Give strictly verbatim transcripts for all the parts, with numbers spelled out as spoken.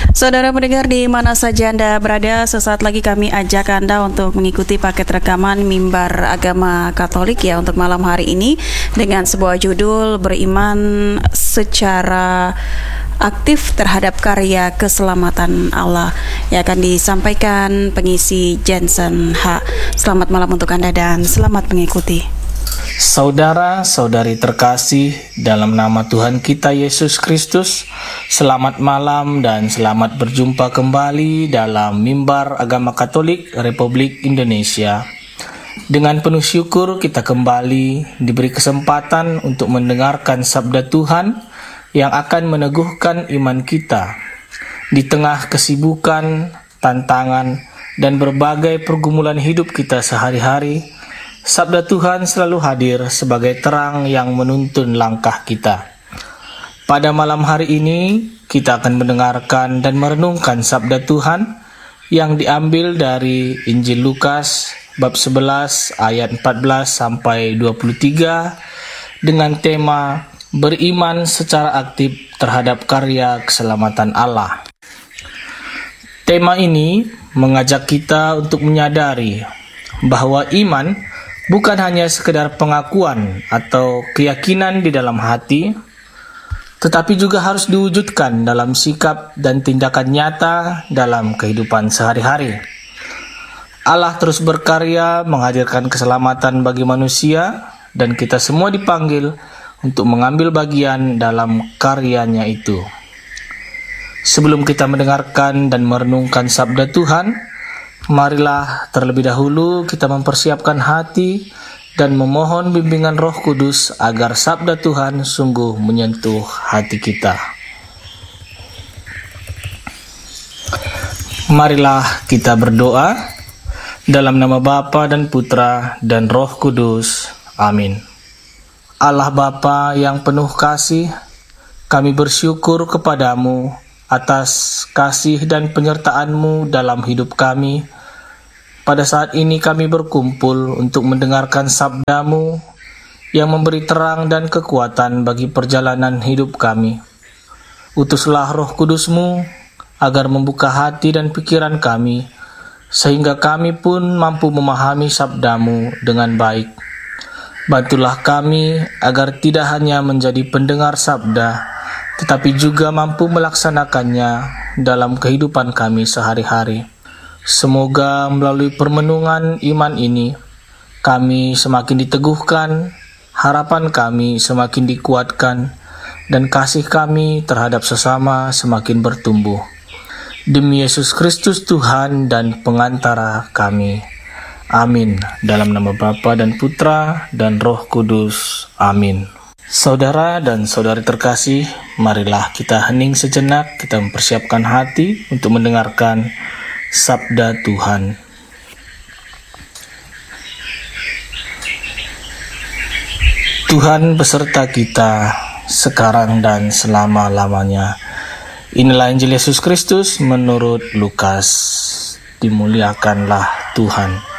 Saudara pendengar di mana saja Anda berada, sesaat lagi kami ajak Anda untuk mengikuti paket rekaman Mimbar Agama Katolik ya untuk malam hari ini dengan sebuah judul Beriman Secara Aktif Terhadap Karya Keselamatan Allah yang akan disampaikan pengisi Jensen H. Selamat malam untuk Anda dan selamat mengikuti. Saudara-saudari terkasih, dalam nama Tuhan kita Yesus Kristus, selamat malam dan selamat berjumpa kembali dalam Mimbar Agama Katolik Republik Indonesia. Dengan penuh syukur kita kembali diberi kesempatan untuk mendengarkan sabda Tuhan yang akan meneguhkan iman kita. Di tengah kesibukan, tantangan, dan berbagai pergumulan hidup kita sehari-hari, sabda Tuhan selalu hadir sebagai terang yang menuntun langkah kita. Pada malam hari ini, kita akan mendengarkan dan merenungkan sabda Tuhan yang diambil dari Injil Lukas bab sebelas ayat empat belas sampai dua puluh tiga dengan tema Beriman Secara Aktif Terhadap Karya Keselamatan Allah. Tema ini mengajak kita untuk menyadari bahwa iman bukan hanya sekedar pengakuan atau keyakinan di dalam hati, tetapi juga harus diwujudkan dalam sikap dan tindakan nyata dalam kehidupan sehari-hari. Allah terus berkarya menghadirkan keselamatan bagi manusia, dan kita semua dipanggil untuk mengambil bagian dalam karyanya itu. Sebelum kita mendengarkan dan merenungkan sabda Tuhan, marilah terlebih dahulu kita mempersiapkan hati dan memohon bimbingan Roh Kudus agar sabda Tuhan sungguh menyentuh hati kita. Marilah kita berdoa dalam nama Bapa dan Putra dan Roh Kudus. Amin. Allah Bapa yang penuh kasih, kami bersyukur kepadamu atas kasih dan penyertaan-Mu dalam hidup kami. Pada saat ini kami berkumpul untuk mendengarkan sabda-Mu yang memberi terang dan kekuatan bagi perjalanan hidup kami. Utuslah Roh Kudus-Mu agar membuka hati dan pikiran kami, sehingga kami pun mampu memahami sabda-Mu dengan baik. Bantulah kami agar tidak hanya menjadi pendengar sabda, tetapi juga mampu melaksanakannya dalam kehidupan kami sehari-hari. Semoga melalui permenungan iman ini, kami semakin diteguhkan, harapan kami semakin dikuatkan, dan kasih kami terhadap sesama semakin bertumbuh. Demi Yesus Kristus Tuhan dan pengantara kami. Amin. Dalam nama Bapa dan Putra dan Roh Kudus. Amin. Saudara dan saudari terkasih, marilah kita hening sejenak, kita mempersiapkan hati untuk mendengarkan sabda Tuhan. Tuhan beserta kita sekarang dan selama-lamanya. Inilah Injil Yesus Kristus menurut Lukas. Dimuliakanlah Tuhan.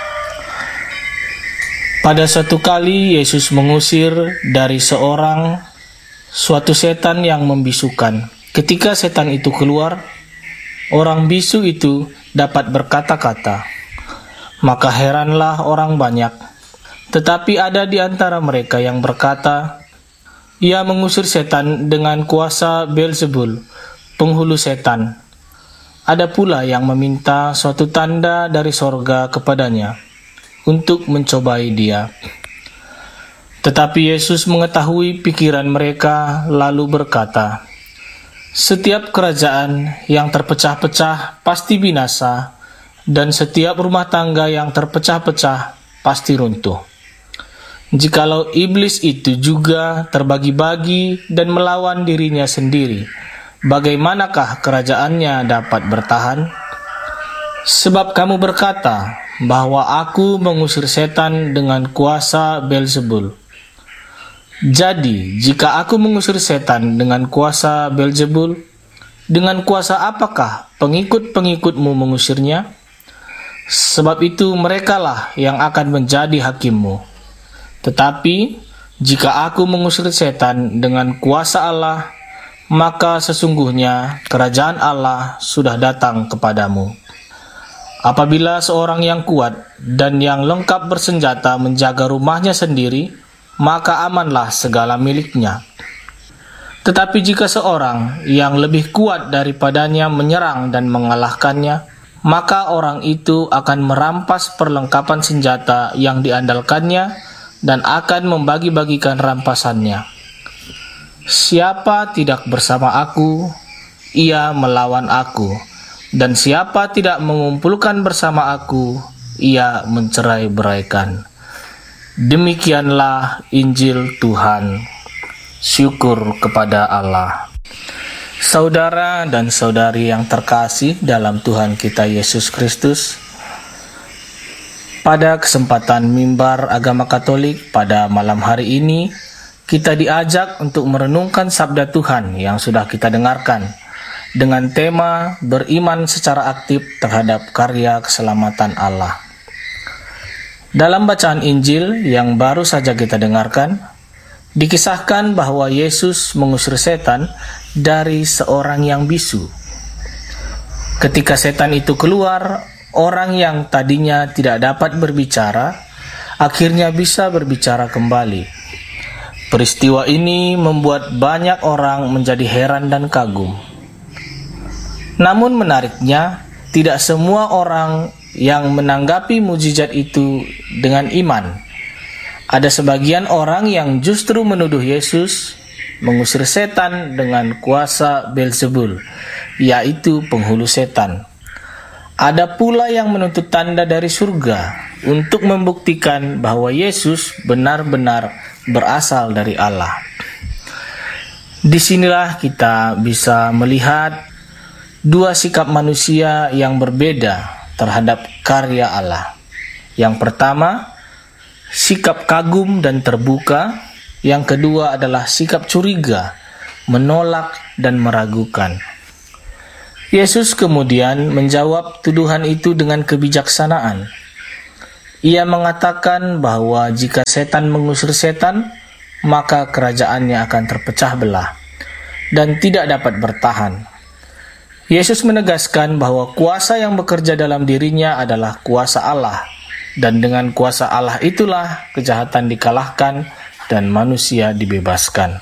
Pada suatu kali Yesus mengusir dari seorang suatu setan yang membisukan. Ketika setan itu keluar, orang bisu itu dapat berkata-kata. Maka heranlah orang banyak. Tetapi ada di antara mereka yang berkata, ia mengusir setan dengan kuasa Beelzebul, penghulu setan. Ada pula yang meminta suatu tanda dari sorga kepadanya untuk mencobai dia. Tetapi Yesus mengetahui pikiran mereka lalu berkata, setiap kerajaan yang terpecah-pecah pasti binasa, dan setiap rumah tangga yang terpecah-pecah pasti runtuh. Jikalau iblis itu juga terbagi-bagi dan melawan dirinya sendiri, bagaimanakah kerajaannya dapat bertahan? Sebab kamu berkata bahwa aku mengusir setan dengan kuasa Beelzebul. Jadi, jika aku mengusir setan dengan kuasa Beelzebul, dengan kuasa apakah pengikut-pengikutmu mengusirnya? Sebab itu merekalah yang akan menjadi hakimmu. Tetapi, jika aku mengusir setan dengan kuasa Allah, maka sesungguhnya kerajaan Allah sudah datang kepadamu. Apabila seorang yang kuat dan yang lengkap bersenjata menjaga rumahnya sendiri, maka amanlah segala miliknya. Tetapi jika seorang yang lebih kuat daripadanya menyerang dan mengalahkannya, maka orang itu akan merampas perlengkapan senjata yang diandalkannya dan akan membagi-bagikan rampasannya. Siapa tidak bersama aku, ia melawan aku, dan siapa tidak mengumpulkan bersama aku, ia mencerai-beraikan. Demikianlah Injil Tuhan. Syukur kepada Allah. Saudara dan saudari yang terkasih dalam Tuhan kita Yesus Kristus, pada kesempatan mimbar agama Katolik pada malam hari ini, kita diajak untuk merenungkan sabda Tuhan yang sudah kita dengarkan dengan tema beriman secara aktif terhadap karya keselamatan Allah. Dalam bacaan Injil yang baru saja kita dengarkan, dikisahkan bahwa Yesus mengusir setan dari seorang yang bisu. Ketika setan itu keluar, orang yang tadinya tidak dapat berbicara, akhirnya bisa berbicara kembali. Peristiwa ini membuat banyak orang menjadi heran dan kagum. Namun menariknya, tidak semua orang yang menanggapi mukjizat itu dengan iman. Ada sebagian orang yang justru menuduh Yesus mengusir setan dengan kuasa Beelzebul, yaitu penghulu setan. Ada pula yang menuntut tanda dari surga untuk membuktikan bahwa Yesus benar-benar berasal dari Allah. Disinilah kita bisa melihat dua sikap manusia yang berbeda terhadap karya Allah. Yang pertama, sikap kagum dan terbuka. Yang kedua adalah sikap curiga, menolak dan meragukan. Yesus kemudian menjawab tuduhan itu dengan kebijaksanaan. Ia mengatakan bahwa jika setan mengusir setan, maka kerajaannya akan terpecah belah dan tidak dapat bertahan. Yesus menegaskan bahwa kuasa yang bekerja dalam dirinya adalah kuasa Allah, dan dengan kuasa Allah itulah kejahatan dikalahkan dan manusia dibebaskan.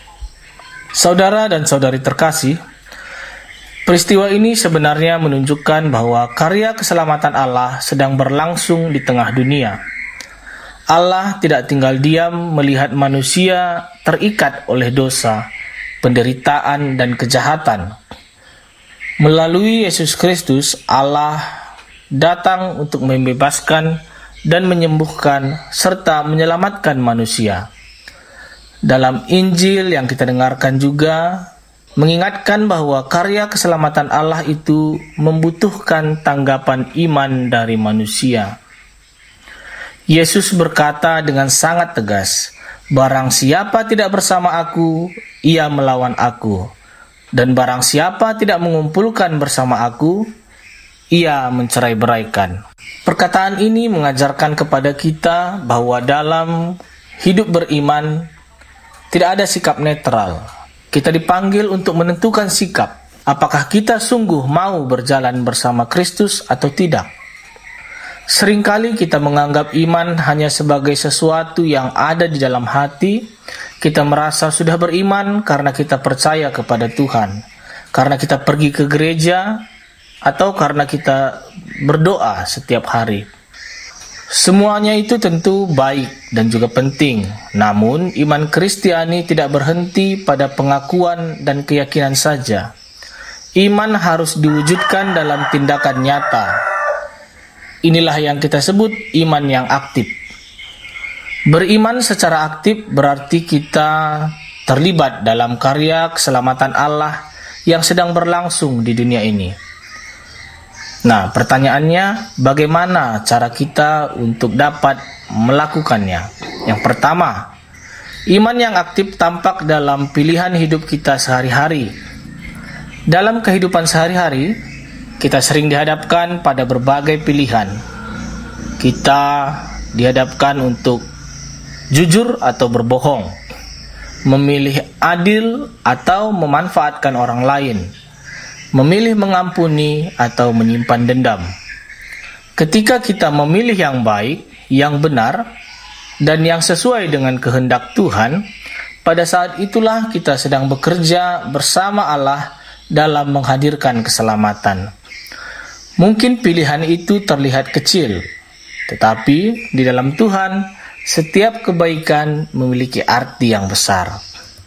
Saudara dan saudari terkasih, peristiwa ini sebenarnya menunjukkan bahwa karya keselamatan Allah sedang berlangsung di tengah dunia. Allah tidak tinggal diam melihat manusia terikat oleh dosa, penderitaan, dan kejahatan. Melalui Yesus Kristus, Allah datang untuk membebaskan dan menyembuhkan serta menyelamatkan manusia. Dalam Injil yang kita dengarkan juga mengingatkan bahwa karya keselamatan Allah itu membutuhkan tanggapan iman dari manusia. Yesus berkata dengan sangat tegas, "Barang siapa tidak bersama aku, ia melawan aku. Dan barang siapa tidak mengumpulkan bersama aku, ia mencerai-beraikan." Perkataan ini mengajarkan kepada kita bahwa dalam hidup beriman tidak ada sikap netral. Kita dipanggil untuk menentukan sikap, apakah kita sungguh mau berjalan bersama Kristus atau tidak. Seringkali kita menganggap iman hanya sebagai sesuatu yang ada di dalam hati. Kita merasa sudah beriman karena kita percaya kepada Tuhan, karena kita pergi ke gereja, atau karena kita berdoa setiap hari. Semuanya itu tentu baik dan juga penting. Namun, iman Kristiani tidak berhenti pada pengakuan dan keyakinan saja. Iman harus diwujudkan dalam tindakan nyata. Inilah yang kita sebut iman yang aktif. Beriman secara aktif berarti kita terlibat dalam karya keselamatan Allah yang sedang berlangsung di dunia ini. Nah, pertanyaannya, bagaimana cara kita untuk dapat melakukannya? Yang pertama, iman yang aktif tampak dalam pilihan hidup kita sehari-hari. Dalam kehidupan sehari-hari, kita sering dihadapkan pada berbagai pilihan. Kita dihadapkan untuk jujur atau berbohong, memilih adil atau memanfaatkan orang lain, memilih mengampuni atau menyimpan dendam. Ketika kita memilih yang baik, yang benar, dan yang sesuai dengan kehendak Tuhan, pada saat itulah kita sedang bekerja bersama Allah dalam menghadirkan keselamatan. Mungkin pilihan itu terlihat kecil, tetapi di dalam Tuhan, setiap kebaikan memiliki arti yang besar.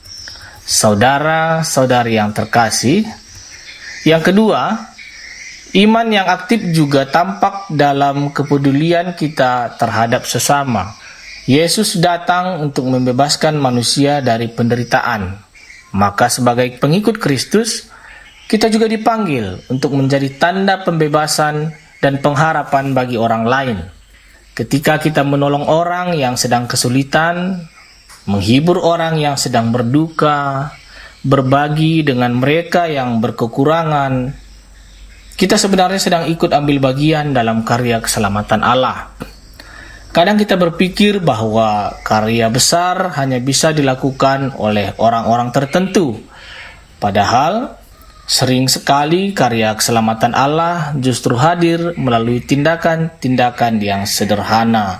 Saudara-saudari yang terkasih, yang kedua, iman yang aktif juga tampak dalam kepedulian kita terhadap sesama. Yesus datang untuk membebaskan manusia dari penderitaan. Maka sebagai pengikut Kristus, kita juga dipanggil untuk menjadi tanda pembebasan dan pengharapan bagi orang lain. Ketika kita menolong orang yang sedang kesulitan, menghibur orang yang sedang berduka, berbagi dengan mereka yang berkekurangan, kita sebenarnya sedang ikut ambil bagian dalam karya keselamatan Allah. Kadang kita berpikir bahwa karya besar hanya bisa dilakukan oleh orang-orang tertentu. Padahal, sering sekali karya keselamatan Allah justru hadir melalui tindakan-tindakan yang sederhana.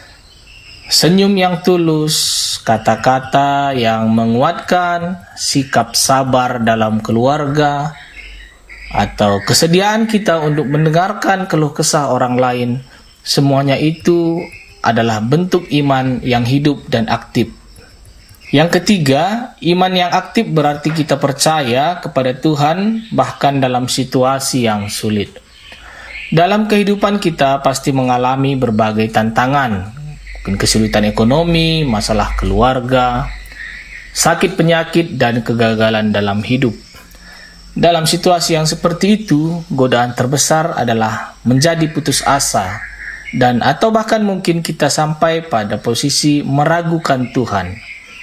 Senyum yang tulus, kata-kata yang menguatkan, sikap sabar dalam keluarga, atau kesediaan kita untuk mendengarkan keluh kesah orang lain, semuanya itu adalah bentuk iman yang hidup dan aktif. Yang ketiga, iman yang aktif berarti kita percaya kepada Tuhan bahkan dalam situasi yang sulit. Dalam kehidupan kita pasti mengalami berbagai tantangan, mungkin kesulitan ekonomi, masalah keluarga, sakit penyakit, dan kegagalan dalam hidup. Dalam situasi yang seperti itu, godaan terbesar adalah menjadi putus asa, dan atau bahkan mungkin kita sampai pada posisi meragukan Tuhan.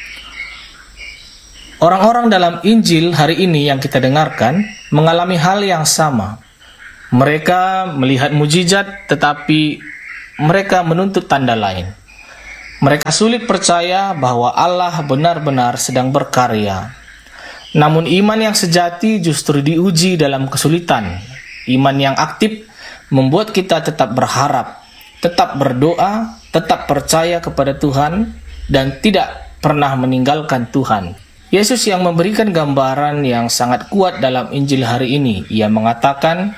Orang-orang dalam Injil hari ini yang kita dengarkan mengalami hal yang sama. Mereka melihat mujizat, tetapi mereka menuntut tanda lain. Mereka sulit percaya bahwa Allah benar-benar sedang berkarya. Namun iman yang sejati justru diuji dalam kesulitan. Iman yang aktif membuat kita tetap berharap, tetap berdoa, tetap percaya kepada Tuhan, dan tidak pernah meninggalkan Tuhan. Yesus yang memberikan gambaran yang sangat kuat dalam Injil hari ini. Ia mengatakan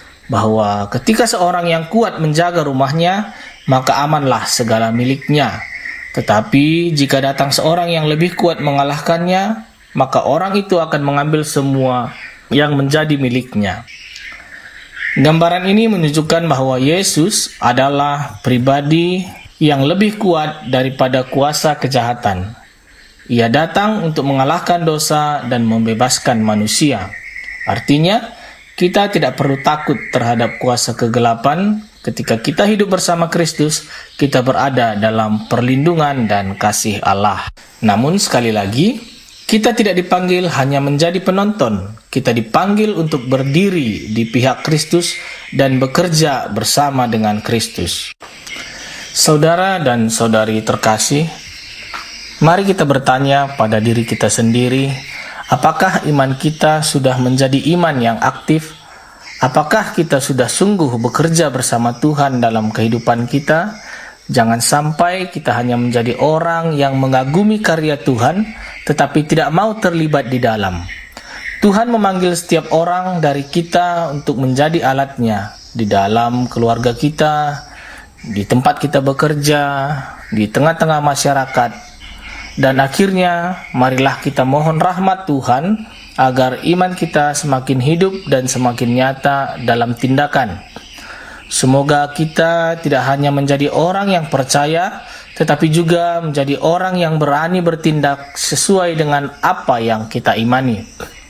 bahwa ketika seorang yang kuat menjaga rumahnya, maka amanlah segala miliknya. Tetapi jika datang seorang yang lebih kuat mengalahkannya, maka orang itu akan mengambil semua yang menjadi miliknya. Gambaran ini menunjukkan bahwa Yesus adalah pribadi yang lebih kuat daripada kuasa kejahatan. Ia datang untuk mengalahkan dosa dan membebaskan manusia. Artinya, kita tidak perlu takut terhadap kuasa kegelapan. Ketika kita hidup bersama Kristus, kita berada dalam perlindungan dan kasih Allah. Namun sekali lagi, kita tidak dipanggil hanya menjadi penonton. Kita dipanggil untuk berdiri di pihak Kristus dan bekerja bersama dengan Kristus. Saudara dan saudari terkasih, mari kita bertanya pada diri kita sendiri, apakah iman kita sudah menjadi iman yang aktif? Apakah kita sudah sungguh bekerja bersama Tuhan dalam kehidupan kita? Jangan sampai kita hanya menjadi orang yang mengagumi karya Tuhan, tetapi tidak mau terlibat di dalam. Tuhan memanggil setiap orang dari kita untuk menjadi alatnya di dalam keluarga kita, di tempat kita bekerja, di tengah-tengah masyarakat. Dan akhirnya, marilah kita mohon rahmat Tuhan agar iman kita semakin hidup dan semakin nyata dalam tindakan. Semoga kita tidak hanya menjadi orang yang percaya, tetapi juga menjadi orang yang berani bertindak sesuai dengan apa yang kita imani.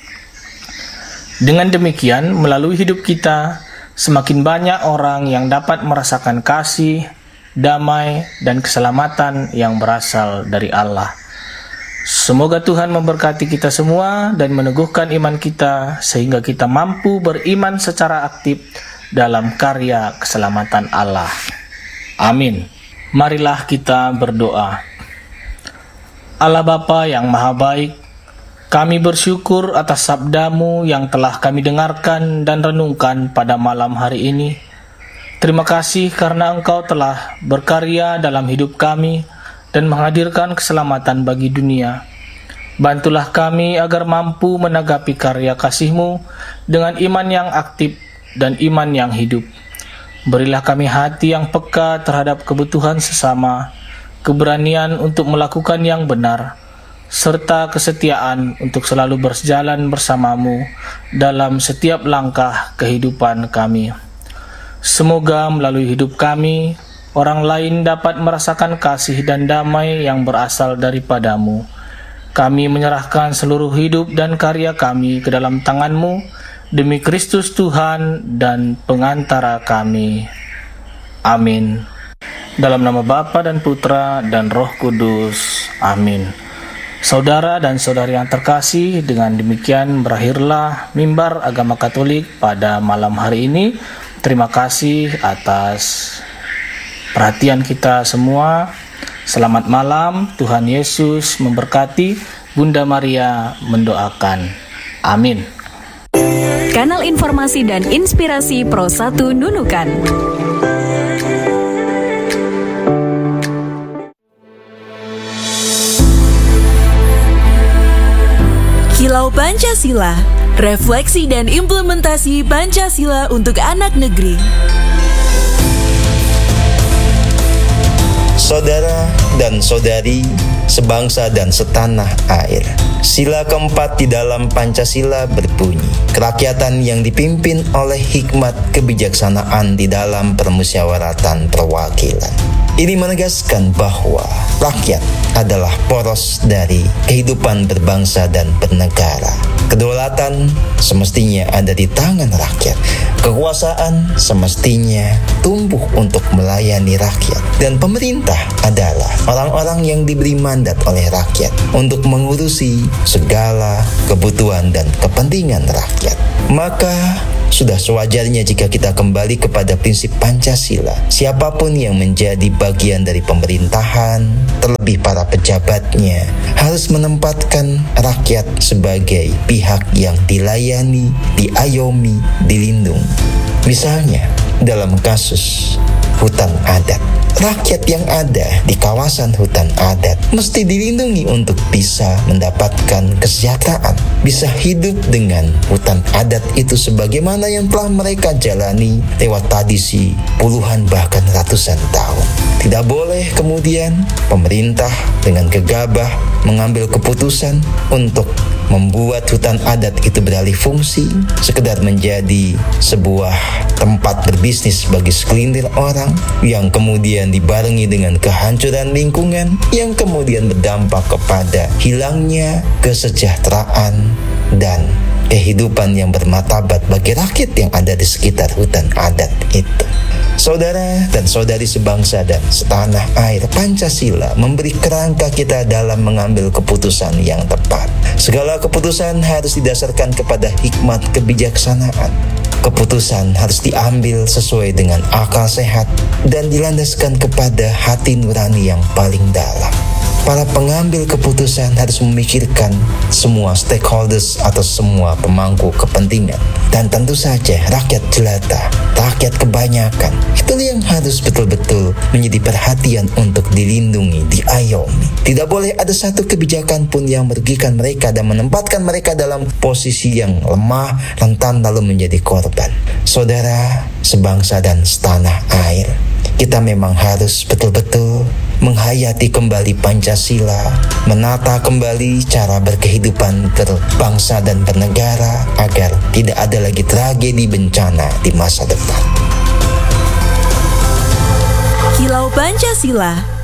Dengan demikian, melalui hidup kita, semakin banyak orang yang dapat merasakan kasih, damai, dan keselamatan yang berasal dari Allah. Semoga Tuhan memberkati kita semua dan meneguhkan iman kita sehingga kita mampu beriman secara aktif dalam karya keselamatan Allah. Amin. Marilah kita berdoa. Allah Bapa yang Maha Baik, kami bersyukur atas sabda-Mu yang telah kami dengarkan dan renungkan pada malam hari ini. Terima kasih karena Engkau telah berkarya dalam hidup kami dan menghadirkan keselamatan bagi dunia. Bantulah kami agar mampu menanggapi karya kasih-Mu dengan iman yang aktif dan iman yang hidup. Berilah kami hati yang peka terhadap kebutuhan sesama, keberanian untuk melakukan yang benar, serta kesetiaan untuk selalu berjalan bersama-Mu dalam setiap langkah kehidupan kami. Semoga melalui hidup kami, orang lain dapat merasakan kasih dan damai yang berasal daripada-Mu. Kami menyerahkan seluruh hidup dan karya kami ke dalam tangan-Mu, demi Kristus Tuhan dan pengantara kami. Amin. Dalam nama Bapa dan Putra dan Roh Kudus. Amin. Saudara dan saudari yang terkasih, dengan demikian berakhirlah Mimbar Agama Katolik pada malam hari ini. Terima kasih atas perhatian kita semua. Selamat malam, Tuhan Yesus memberkati. Bunda Maria mendoakan. Amin. Kanal Informasi dan Inspirasi Pro satu Nunukan. Kilau Pancasila, refleksi dan implementasi Pancasila untuk anak negeri. Saudara dan saudari, sebangsa dan setanah air. Sila keempat di dalam Pancasila berbunyi, kerakyatan yang dipimpin oleh hikmat kebijaksanaan di dalam permusyawaratan perwakilan. Ini menegaskan bahwa rakyat adalah poros dari kehidupan berbangsa dan bernegara. Kedaulatan semestinya ada di tangan rakyat. Kekuasaan semestinya tumbuh untuk melayani rakyat. Dan pemerintah adalah orang-orang yang diberi mandat oleh rakyat untuk mengurusi segala kebutuhan dan kepentingan rakyat. Maka sudah sewajarnya jika kita kembali kepada prinsip Pancasila. Siapapun yang menjadi bagian dari pemerintahan, terlebih para pejabatnya, harus menempatkan rakyat sebagai pihak yang dilayani, diayomi, dilindungi. Misalnya, dalam kasus hutan adat, rakyat yang ada di kawasan hutan adat mesti dilindungi untuk bisa mendapatkan kesejahteraan, bisa hidup dengan hutan adat itu sebagaimana yang telah mereka jalani lewat tradisi puluhan bahkan ratusan tahun. Tidak boleh kemudian pemerintah dengan gegabah mengambil keputusan untuk membuat hutan adat itu beralih fungsi, sekedar menjadi sebuah tempat berbisnis bagi segelintir orang, yang kemudian dibarengi dengan kehancuran lingkungan, yang kemudian berdampak kepada hilangnya kesejahteraan dan kehidupan yang bermartabat bagi rakyat yang ada di sekitar hutan adat itu. Saudara dan saudari sebangsa dan setanah air, Pancasila memberi kerangka kita dalam mengambil keputusan yang tepat. Segala keputusan harus didasarkan kepada hikmat kebijaksanaan. Keputusan harus diambil sesuai dengan akal sehat dan dilandaskan kepada hati nurani yang paling dalam. Para pengambil keputusan harus memikirkan semua stakeholders atau semua pemangku kepentingan. Dan tentu saja rakyat jelata, rakyat kebanyakan, itu yang harus betul-betul menjadi perhatian untuk dilindungi, diayomi. Tidak boleh ada satu kebijakan pun yang merugikan mereka dan menempatkan mereka dalam posisi yang lemah, rentan, lalu menjadi korban. Saudara, sebangsa dan setanah air, kita memang harus betul-betul menghayati kembali Pancasila, menata kembali cara berkehidupan berbangsa dan bernegara agar tidak ada lagi tragedi bencana di masa depan. Kilau Pancasila,